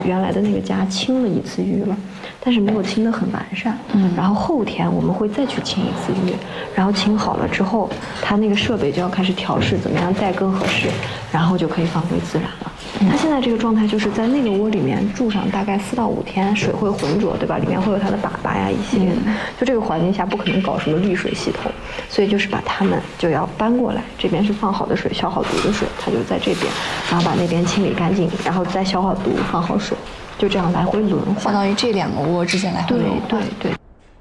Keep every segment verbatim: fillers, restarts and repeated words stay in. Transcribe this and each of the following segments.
原来的那个家清了一次浴了，但是没有清得很完善。嗯，然后后天我们会再去清一次浴，然后清好了之后，它那个设备就要开始调试怎么样带更合适，然后就可以放归自然了。它现在这个状态就是在那个窝里面住上大概四到五天，水会浑浊，对吧？里面会有它的粑粑呀一系列的，就这个环境下不可能搞什么滤水系统，所以就是把它们就要搬过来，这边是放好的水，消好毒的水，它就在这边，然后把那边清理干净，然后再消好毒，放好水。就这样来回轮换， 相当于这两个窝之间来回轮换。 对对对。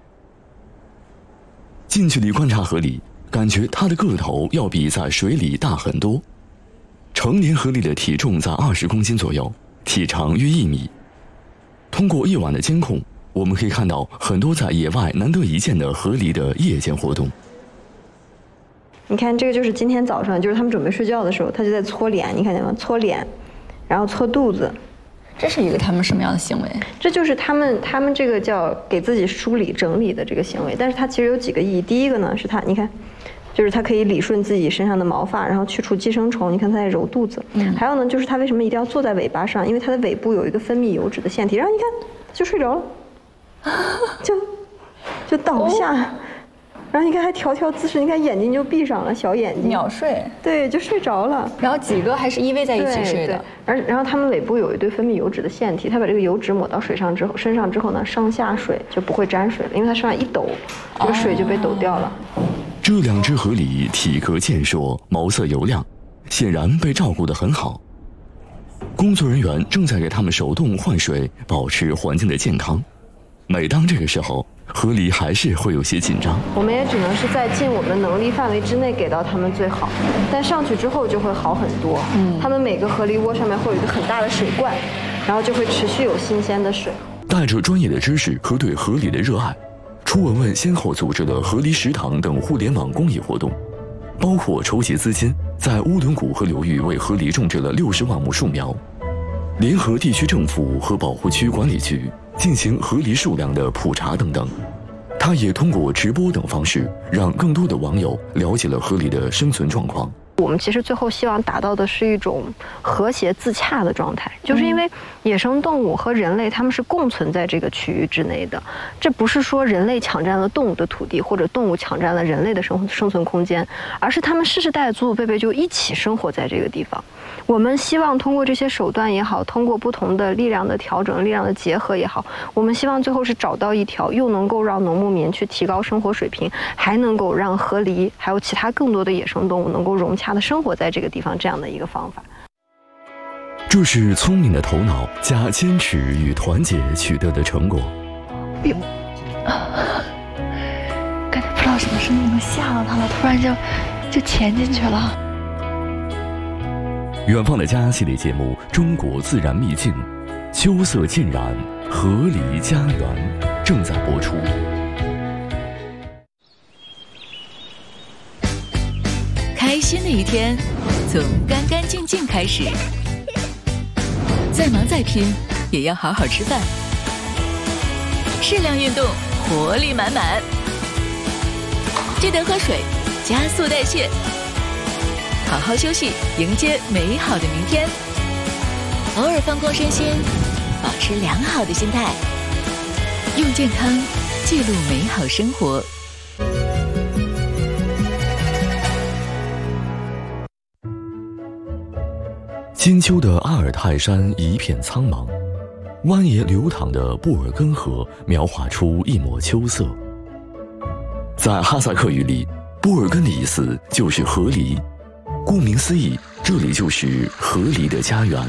近距离观察河狸，感觉它的个头要比在水里大很多。成年河狸的体重在二十公斤左右，体长约一米。通过夜晚的监控，我们可以看到很多在野外难得一见的河狸的夜间活动。 你看，这个就是今天早上，就是他们准备睡觉的时候，他就在搓脸，你看见吗？搓脸，然后搓肚子。 这是一个他们什么样的行为？ 这就是他们他们这个叫给自己梳理整理的这个行为，但是它其实有几个意义。第一个呢是它，你看，就是它可以理顺自己身上的毛发，然后去除寄生虫。你看它在揉肚子。嗯。还有呢，就是它为什么一定要坐在尾巴上？因为它的尾部有一个分泌油脂的腺体，然后你看就睡着了，就就倒下。哦，然后你看还调调姿势，你看眼睛就闭上了，小眼睛秒睡， 对，就睡着了。 然后几个还是依偎在一起睡的。 而然后它们尾部有一堆分泌油脂的腺体，它把这个油脂抹到水上之后，身上之后呢，上下水就不会沾水了，因为它身上一抖，这个水就被抖掉了。哦， 这两只河狸体格健硕，毛色油亮，显然被照顾得很好。工作人员正在给它们手动换水，保持环境的健康。每当这个时候，河狸还是会有些紧张， 我们也只能是在尽我们能力范围之内给到他们最好，但上去之后就会好很多。嗯，他们每个河狸窝上面会有一个很大的水罐，然后就会持续有新鲜的水。 带着专业的知识和对河狸的热爱，初文文先后组织了河狸食堂等互联网公益活动，包括筹集资金，在乌伦古河流域为河狸种植了六十万亩树苗，联合地区政府和保护区管理局进行河狸数量的普查等等。他也通过直播等方式，让更多的网友了解了河狸的生存状况。 我们其实最后希望达到的是一种和谐自洽的状态，就是因为野生动物和人类它们是共存在这个区域之内的，这不是说人类抢占了动物的土地，或者动物抢占了人类的生生存空间，而是它们世世代代祖祖辈辈就一起生活在这个地方。我们希望通过这些手段也好，通过不同的力量的调整、力量的结合也好，我们希望最后是找到一条又能够让农牧民去提高生活水平，还能够让河狸还有其他更多的野生动物能够融洽的生活在这个地方这样的一个方法。 这是聪明的头脑加坚持与团结取得的成果。 哎呦，刚才不知道什么声音吓到他了，突然就就潜进去了。 远方的家系列节目《中国自然秘境》，秋色浸染河狸家园正在播出。 开心的一天从干干净净开始，再忙再拼也要好好吃饭，适量运动，活力满满，记得喝水，加速代谢，好好休息，迎接美好的明天。偶尔放空身心，保持良好的心态，用健康记录美好生活。 金秋的阿尔泰山一片苍茫，蜿蜒流淌的布尔根河描画出一抹秋色。在哈萨克语里，布尔根的意思就是河狸，顾名思义，这里就是河狸的家园。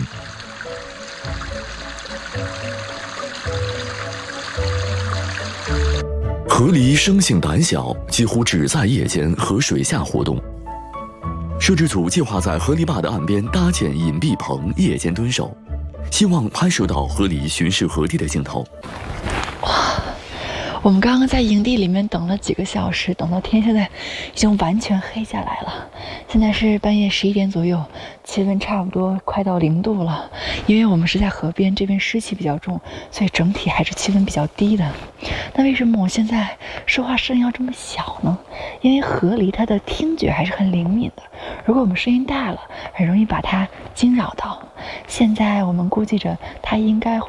河狸生性胆小，几乎只在夜间和水下活动。摄制组计划在河狸坝的岸边搭建隐蔽棚，夜间蹲守，希望拍摄到河狸巡视河地的镜头。 哇，我们刚刚在营地里面等了几个小时，等到天现在已经完全黑下来了。现在是半夜十一点左右，气温差不多快到零度了。因为我们是在河边，这边湿气比较重，所以整体还是气温比较低的。那为什么我现在说话声音要这么小呢？因为河狸它的听觉还是很灵敏的，如果我们声音大了，很容易把它惊扰到。现在我们估计着它应该会